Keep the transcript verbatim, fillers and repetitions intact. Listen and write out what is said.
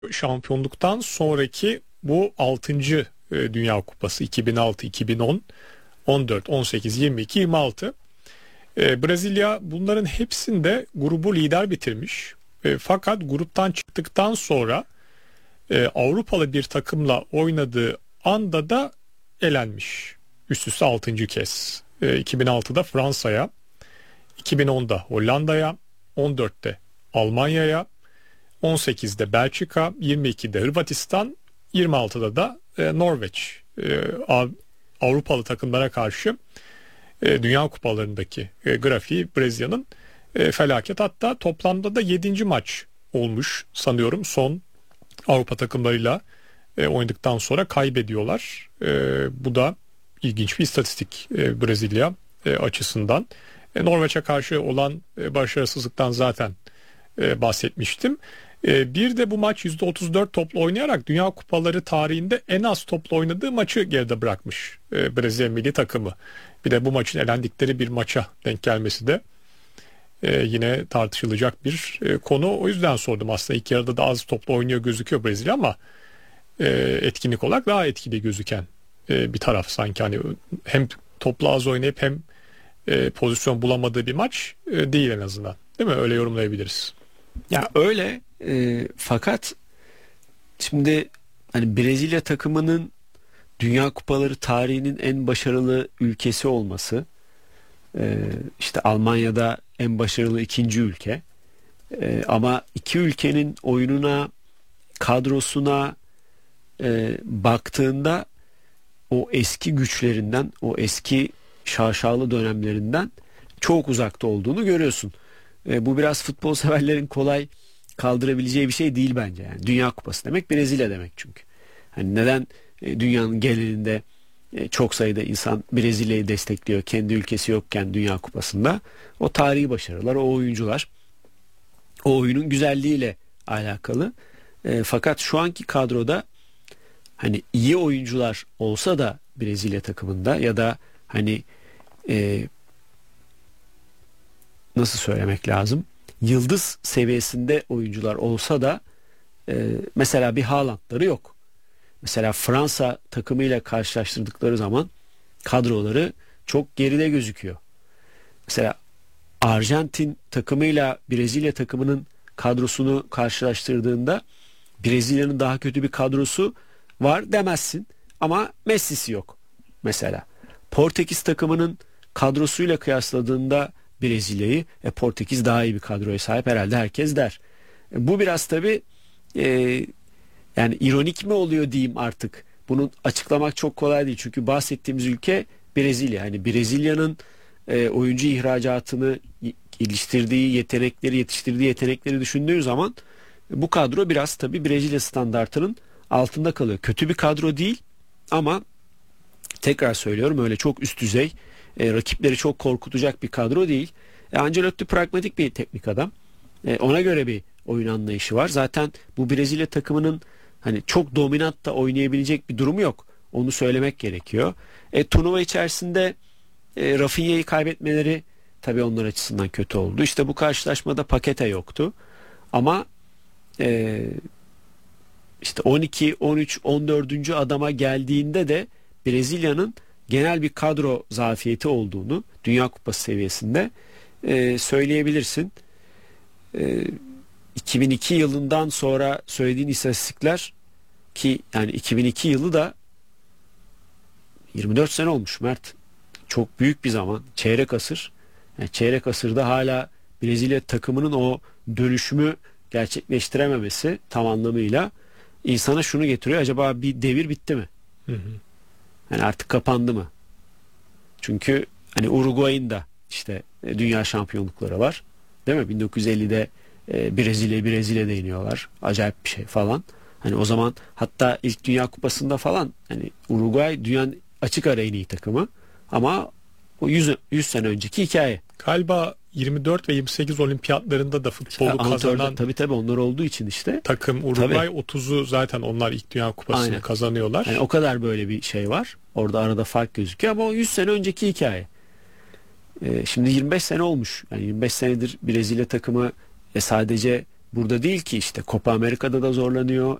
şampiyonluktan sonraki bu altıncı Dünya Kupası iki bin altı, iki bin on, on dört, on sekiz, yirmi iki, yirmi altı. E, Brezilya bunların hepsinde grubu lider bitirmiş. E, fakat gruptan çıktıktan sonra e, Avrupalı bir takımla oynadığı anda da elenmiş. Üst üste altıncı kez. E, iki bin altıda Fransa'ya, iki bin onda Hollanda'ya, on dörtte Almanya'ya, on sekizde Belçika, yirmi ikide Hırvatistan, yirmi altıda da e, Norveç. E, Avrupalı takımlara karşı e, Dünya Kupalarındaki e, grafiği Brezilya'nın e, felaket. Hatta toplamda da yedinci maç olmuş sanıyorum. Son Avrupa takımlarıyla e, oynadıktan sonra kaybediyorlar. E, bu da ilginç bir istatistik e, Brezilya e, açısından. E, Norveç'e karşı olan e, başarısızlıktan zaten e, bahsetmiştim. E, bir de bu maç yüzde otuz dört topla oynayarak Dünya Kupaları tarihinde en az topla oynadığı maçı geride bırakmış e, Brezilya milli takımı. Bir de bu maçın elendikleri bir maça denk gelmesi de e, yine tartışılacak bir e, konu. O yüzden sordum, aslında ilk yarıda da az topla oynuyor gözüküyor Brezilya ama e, etkinlik olarak daha etkili gözüken e, bir taraf sanki. Hani hem topla az oynayıp hem e, pozisyon bulamadığı bir maç e, değil en azından. Değil mi? Öyle yorumlayabiliriz. Ya öyle e, fakat şimdi hani Brezilya takımının Dünya Kupaları tarihinin en başarılı ülkesi olması, e, işte Almanya'da en başarılı ikinci ülke, e, ama iki ülkenin oyununa, kadrosuna e, baktığında o eski güçlerinden, o eski şaşalı dönemlerinden çok uzakta olduğunu görüyorsun. E, bu biraz futbol severlerin kolay kaldırabileceği bir şey değil bence. Yani Dünya Kupası demek Brezilya demek çünkü. Hani neden e, dünyanın genelinde e, çok sayıda insan Brezilya'yı destekliyor kendi ülkesi yokken Dünya Kupası'nda? O tarihi başarılar, o oyuncular, o oyunun güzelliğiyle alakalı. E, fakat şu anki kadroda hani iyi oyuncular olsa da Brezilya takımında ya da hani e, nasıl söylemek lazım? Yıldız seviyesinde oyuncular olsa da e, mesela bir Haaland'ları yok. Mesela Fransa takımıyla karşılaştırdıkları zaman kadroları çok geride gözüküyor. Mesela Arjantin takımıyla Brezilya takımının kadrosunu karşılaştırdığında Brezilya'nın daha kötü bir kadrosu var demezsin ama Messi'si yok mesela. Portekiz takımının kadrosuyla kıyasladığında Brezilya'yı, e, Portekiz daha iyi bir kadroya sahip herhalde herkes der. E, bu biraz tabii e, yani ironik mi oluyor diyeyim artık. Bunu açıklamak çok kolay değil. Çünkü bahsettiğimiz ülke Brezilya. Yani Brezilya'nın e, oyuncu ihracatını geliştirdiği yetenekleri, yetiştirdiği yetenekleri düşündüğü zaman e, bu kadro biraz tabii Brezilya standartının altında kalıyor. Kötü bir kadro değil ama tekrar söylüyorum öyle çok üst düzey, e, rakipleri çok korkutacak bir kadro değil. E, Ancelotti pragmatik bir teknik adam. E, ona göre bir oyun anlayışı var. Zaten bu Brezilya takımının hani çok dominant da oynayabilecek bir durumu yok. Onu söylemek gerekiyor. E, turnuva içerisinde e, Rafinha'yı kaybetmeleri tabii onlar açısından kötü oldu. İşte bu karşılaşmada Paqueta yoktu. Ama e, işte on iki, on üç, on dördüncü adama geldiğinde de Brezilya'nın genel bir kadro zafiyeti olduğunu Dünya Kupası seviyesinde e, söyleyebilirsin. E, iki bin iki yılından sonra söylediğin istatistikler ki yani iki bin iki yılı da yirmi dört sene olmuş Mert. Çok büyük bir zaman. Çeyrek asır. Yani çeyrek asırda hala Brezilya takımının o dönüşümü gerçekleştirememesi tam anlamıyla insana şunu getiriyor. Acaba bir devir bitti mi? Hı hı. Yani artık kapandı mı? Çünkü hani Uruguay'ın da işte dünya şampiyonlukları var. Değil mi? bin dokuz yüz ellide e, Brezilya Brezilya'da iniyorlar. Acayip bir şey falan. Hani o zaman hatta ilk Dünya Kupası'nda falan hani Uruguay dünyanın açık ara en iyi takımı. Ama o yüz, yüz sene önceki hikaye. Galiba yirmi dört ve yirmi sekiz olimpiyatlarında da futbolu işte, kazanan tabii tabii onlar olduğu için işte takım Uruguay, otuzu zaten onlar ilk Dünya Kupası'nı Aynen. kazanıyorlar. Yani o kadar böyle bir şey var. Orada arada fark gözüküyor ama o yüz sene önceki hikaye. Ee, şimdi yirmi beş sene olmuş. Yani yirmi beş senedir Brezilya takımı e, sadece burada değil ki, işte Copa Amerika'da da zorlanıyor.